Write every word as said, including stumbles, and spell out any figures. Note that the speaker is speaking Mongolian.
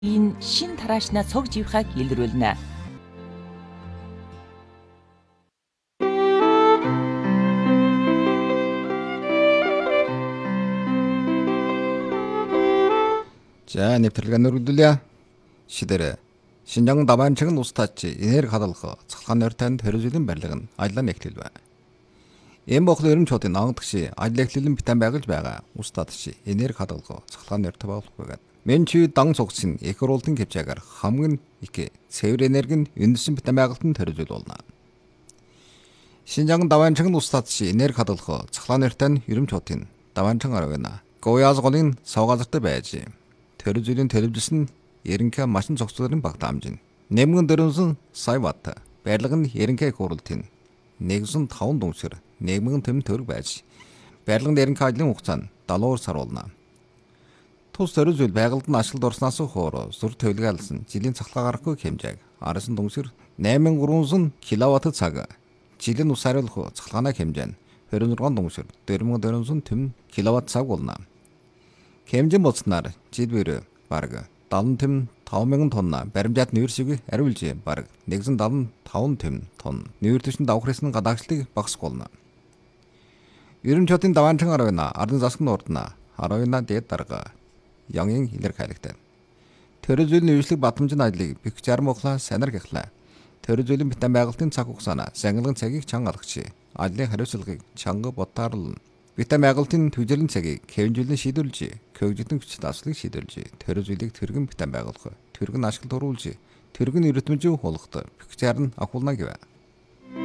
энэ шин тараашнаа цог живхаг илрүүлнэ. За, нэвтрүүлгээ өргөдүүлье. Шидэрэ. Шинжаан даваанчиг нь ус татчи энерги хадгалах цахилгаан нойртойнд төрөжлийн барилга нь ажлаа нэгтлэл байна. Эм бохол өрөмчүүдийн ангадагши ажил эхлэлэн битэн байгуулж байгаа ус татчи энерги хадгалах цахилгаан нойртой болох байгаад. Мен чи дан цогцын их урултын хэмжээгээр хамгийн их цэвэр энерги нь үндэсэн битэн байгуулалтанд төрөжөл болно. Шинжаан даваанчиг нь ус татчи энерги хадгалах цахилгаан нойртой өрөмчүүдийн даваанчин арвана. Гояас голын савгаазартай байж төрөжлийн төлөвлөсөн ерөнхий машин цогцлолын багт амжин. Нэмгэн дөрвөн сая ватт барилга нь ерөнхий хуралдын нэгэн таван дүнсэр нэмгэн төм төрөг байж барилгын ерөнхий ажлын хугацаа нь долоо сар болно. Тус төрөжөл байгальд нь ашиглалд орсноос хойш зүр төлөг алсан жилийн цахилгаан гарахгүй хэмжээг арсан дүнсэр найман гурван киловатт цаг жилийн ус хариулах цахилгааны хэмжээ нь хорин зургаан дүнсэр дөрвөн дөрвөн төм киловатт цаг болно. Хэмжин боцнаар жидвэр бараг дадан тэм таван мянган тонна баримжаат нүүрсийг ариулж бараг нэгэн дадан таван тэм тонн нүүр төшин давхрын гадаагшлыг багасх болно. Ерөнхийдийн даваанчин аравна ардын засгийн урдна аравна дэд дарга янгийн илэр хайлгтай. Төрөжлийн үйлчлэг батамжин ажлыг бих жармохла санар гэхлаа. Төрөжлийн битэн байгуулалтын цаг хугацаана сангилгын цагийг чанга алгачи ажлын хариуцлагыг чанга ботаарлан битэн байгуулалтын түжирэн цагийг хэвжүүлэн шийдвэрлэж көгжитэн хүчит аслыг шийдвэрлэж төрөжлийг тэргэн битэн байгуулах тэргэн ашиглалт оруулж тэргэн эрдэмтэн хулгахад бих жар нь ахуулна гэв.